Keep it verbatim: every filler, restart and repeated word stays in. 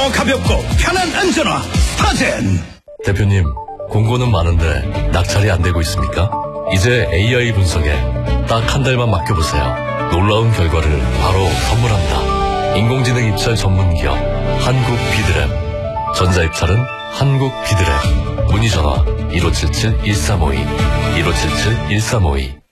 더 가볍고 편한 안전화 스타젠. 대표님, 공고는 많은데 낙찰이 안 되고 있습니까? 이제 에이아이 분석에 딱 한 달만 맡겨보세요. 놀라운 결과를 바로 선물합니다. 인공지능 입찰 전문기업 한국 비드랩. 전자입찰은 한국 비드랩. 문의전화 일오칠칠 일삼오이 일오칠칠 일삼오이.